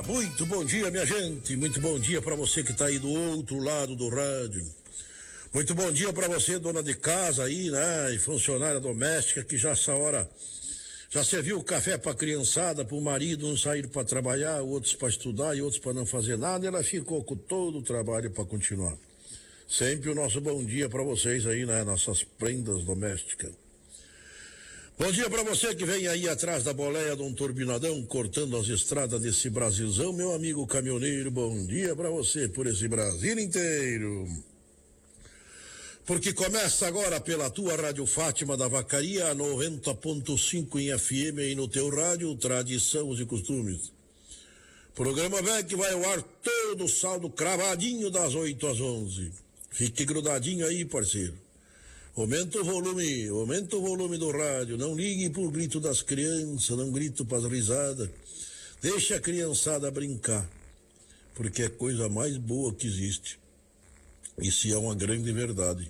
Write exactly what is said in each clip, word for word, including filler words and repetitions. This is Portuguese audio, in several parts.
Muito bom dia, minha gente. Muito bom dia para você que está aí do outro lado do rádio. Muito bom dia para você, dona de casa aí, né? E funcionária doméstica que já essa hora já serviu o café para a criançada, para o marido não sair para trabalhar, outros para estudar e outros para não fazer nada. E ela ficou com todo o trabalho para continuar. Sempre o nosso bom dia para vocês aí, né? Nossas prendas domésticas. Bom dia para você que vem aí atrás da boleia de um turbinadão cortando as estradas desse Brasilzão, meu amigo caminhoneiro. Bom dia para você por esse Brasil inteiro. Porque começa agora pela tua Rádio Fátima da Vacaria, noventa ponto cinco em F M aí no teu rádio, Tradição e Costumes. Programa velho que vai ao ar todo sábado, cravadinho das oito às onze. Fique grudadinho aí, parceiro. Aumenta o volume, aumenta o volume do rádio, não ligue pro grito das crianças, não grito pras risadas. Deixa a criançada brincar, porque é a coisa mais boa que existe. Isso é uma grande verdade.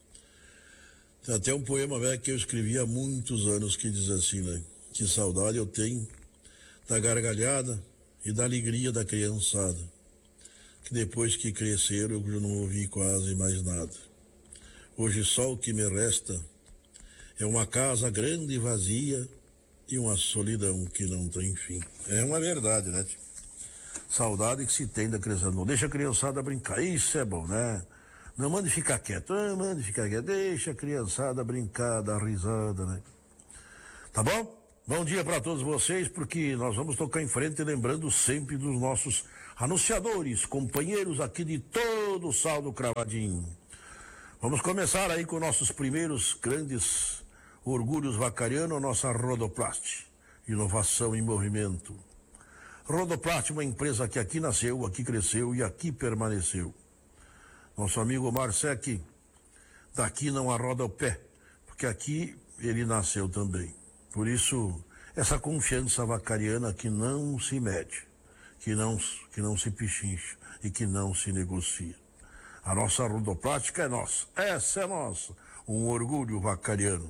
Tem até um poema velho que eu escrevi há muitos anos que diz assim, né? Que saudade eu tenho da gargalhada e da alegria da criançada, que depois que cresceram eu não ouvi quase mais nada. Hoje só o que me resta é uma casa grande e vazia e uma solidão que não tem fim. É uma verdade, né? Saudade que se tem da criançada. Não deixa a criançada brincar, isso é bom, né? Não mande ficar quieto, não mande ficar quieto, deixa a criançada brincar, dar risada, né? Tá bom? Bom dia para todos vocês, porque nós vamos tocar em frente, lembrando sempre dos nossos anunciadores, companheiros aqui de todo o Saldo Cravadinho. Vamos começar aí com nossos primeiros grandes orgulhos vacarianos, a nossa Rodoplast, inovação em movimento. Rodoplast é uma empresa que aqui nasceu, aqui cresceu e aqui permaneceu. Nosso amigo Marsec, daqui não arroda o pé, porque aqui ele nasceu também. Por isso, essa confiança vacariana que não se mede, que não, que não se pichincha e que não se negocia. A nossa rodoplástica é nossa, essa é nossa, um orgulho vacariano.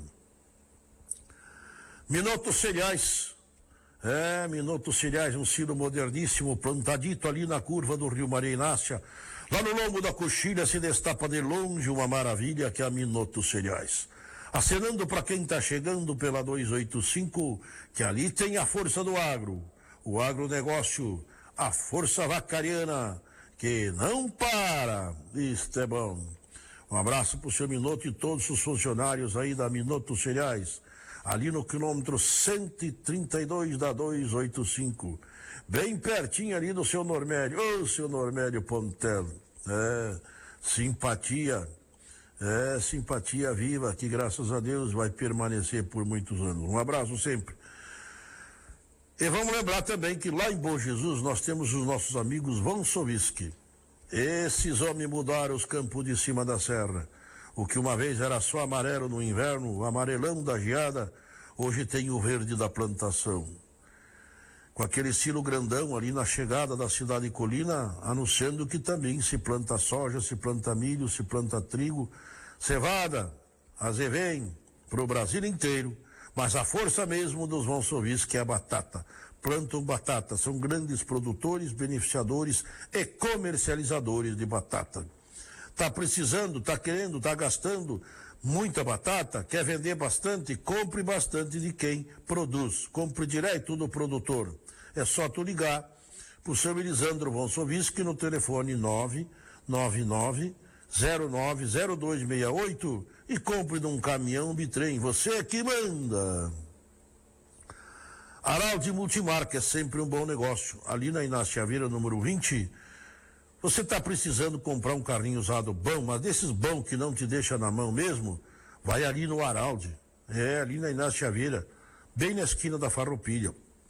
Minuto Cereais, é, Minuto Cereais, um silo moderníssimo, plantadito ali na curva do Rio Maria Inácia, lá no lombo da coxilha se destapa de longe uma maravilha que é a Minuto Cereais. Acenando para quem está chegando pela duzentos e oitenta e cinco, que ali tem a força do agro, o agronegócio, a força vacariana, que não para. Isto é bom. Um abraço pro seu Minuto e todos os funcionários aí da Minuto Cereais, ali no quilômetro cento e trinta e dois da duzentos e oitenta e cinco, bem pertinho ali do seu Normélio. Ô, oh, seu Normélio Pontelo. É, simpatia, é, simpatia viva, que graças a Deus vai permanecer por muitos anos. Um abraço sempre. E vamos lembrar também que lá em Bom Jesus nós temos os nossos amigos Vansoviski. Esses homens mudaram os campos de cima da serra. O que uma vez era só amarelo no inverno, o amarelão da geada, hoje tem o verde da plantação. Com aquele silo grandão ali na chegada da cidade Colina, anunciando que também se planta soja, se planta milho, se planta trigo, cevada, azevém, pro Brasil inteiro. Mas a força mesmo dos Vansoviski é a batata. Plantam batata, são grandes produtores, beneficiadores e comercializadores de batata. Tá precisando, tá querendo, tá gastando muita batata, quer vender bastante, compre bastante de quem produz. Compre direto do produtor. É só tu ligar pro seu Elisandro Vansoviski no telefone nove nove nove zero nove zero dois seis oito e compre num caminhão bitrem. Você é que manda. Araldi Multimarca é sempre um bom negócio. Ali na Inácio Chaveira, número vinte, você está precisando comprar um carrinho usado bom, mas desses bons que não te deixa na mão mesmo, vai ali no Araldi. É, ali na Inácio Chaveira, bem na esquina da Farroupilha.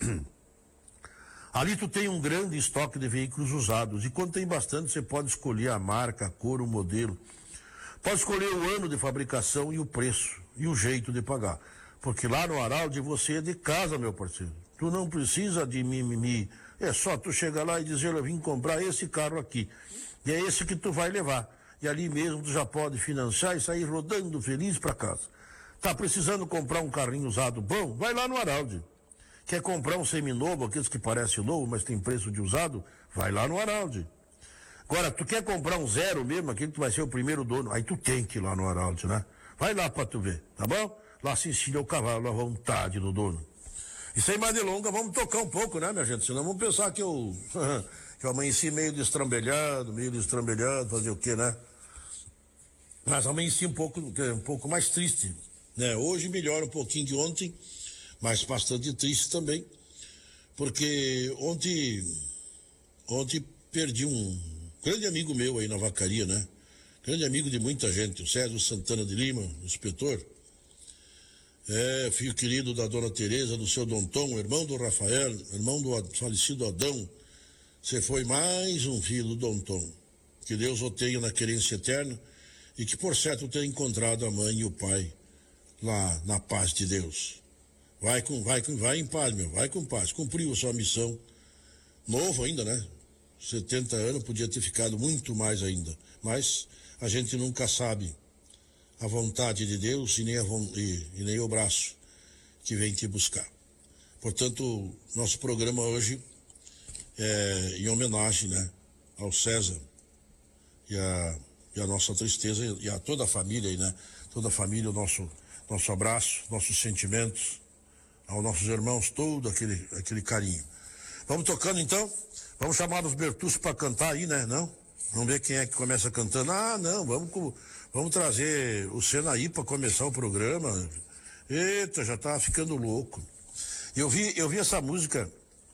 Ali tu tem um grande estoque de veículos usados, e quando tem bastante, você pode escolher a marca, a cor, o modelo. Pode escolher o ano de fabricação e o preço, e o jeito de pagar. Porque lá no Araldi você é de casa, meu parceiro. Tu não precisa de mimimi. É só tu chegar lá e dizer, eu vim comprar esse carro aqui. E é esse que tu vai levar. E ali mesmo tu já pode financiar e sair rodando feliz para casa. Tá precisando comprar um carrinho usado bom? Vai lá no Araldi. Quer comprar um seminovo, aqueles que parecem novo, mas tem preço de usado? Vai lá no Araldi. Agora, tu quer comprar um zero mesmo, aquele que tu vai ser o primeiro dono, aí tu tem que ir lá no Araldi, né? Vai lá pra tu ver, tá bom? Lá se ensina o cavalo à vontade do dono. E sem mais delongas, vamos tocar um pouco, né, minha gente? Senão vamos pensar que eu, que eu amanheci meio destrambelhado, meio destrambelhado, fazer o quê, né? Mas amanheci um pouco, um pouco mais triste, né? Hoje melhora um pouquinho de ontem, mas bastante triste também, porque ontem, ontem perdi um grande amigo meu aí na Vacaria, né? Grande amigo de muita gente, o Sérgio Santana de Lima, o inspetor. É, filho querido da dona Tereza, do seu Dom Tom, irmão do Rafael, irmão do falecido Adão. Você foi mais um filho do Dom Tom. Que Deus o tenha na querência eterna e que por certo tenha encontrado a mãe e o pai lá na paz de Deus. Vai com, vai com, vai em paz, meu, vai com paz. Cumpriu a sua missão. Novo ainda, né? setenta anos, podia ter ficado muito mais ainda. Mas a gente nunca sabe a vontade de Deus e nem, a, e, e nem o braço que vem te buscar. Portanto, nosso programa hoje é em homenagem, né, ao César e a, e a nossa tristeza e a toda a família aí, né? Toda a família, o nosso, nosso abraço, nossos sentimentos, aos nossos irmãos, todo aquele, aquele carinho. Vamos tocando então? Vamos chamar os Bertucci para cantar aí, né? Não? Vamos ver quem é que começa cantando. Ah, não, vamos, vamos trazer o Senaí para começar o programa. Eita, já tá ficando louco. Eu vi, eu vi essa música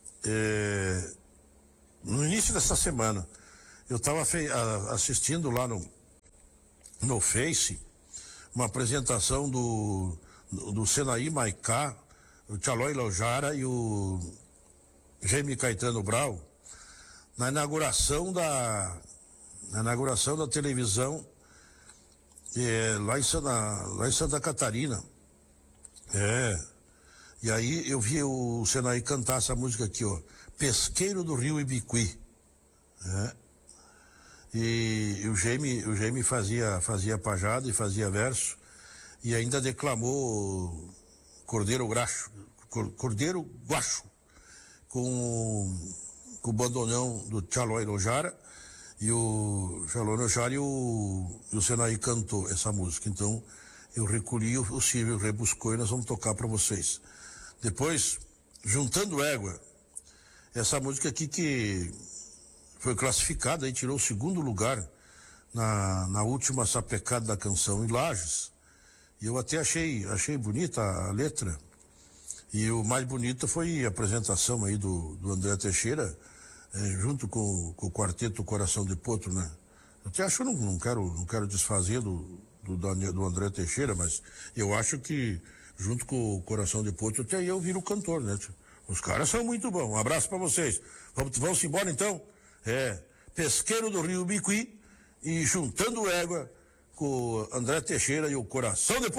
é, no início dessa semana. Eu estava assistindo lá no, no Face uma apresentação do, do, do Senaí Maicá, o Tchalói Lojara e o Jaime Caetano Brau, na inauguração da na inauguração da televisão é, lá, em Santa, lá em Santa Catarina. É. E aí eu vi o Senaí cantar essa música aqui, ó. Pesqueiro do Rio Ibiqui. É. E, e o Jaime, o Jaime fazia, fazia pajada e fazia verso e ainda declamou Cordeiro Graxo, Cordeiro Guacho, com, com o bandonão do Tchalói Lojara, e o Tchalói Lojara e o, e o Senaí cantou essa música. Então eu recolhi, o, o Silvio rebuscou e nós vamos tocar para vocês. Depois, Juntando Égua, essa música aqui que foi classificada e tirou o segundo lugar na, na última sapecada da canção em Lages. E eu até achei, achei bonita a letra. E o mais bonito foi a apresentação aí do, do André Teixeira, eh, junto com, com o quarteto Coração de Potro, né? Eu até acho, não, não quero, não quero desfazer do, do, do André Teixeira, mas eu acho que junto com o Coração de Potro até eu viro cantor, né? Os caras são muito bons. Um abraço para vocês. Vamos, vamos embora então? É, Pesqueiro do Rio Ibiqui e Juntando Égua com o André Teixeira e o Coração de Potro.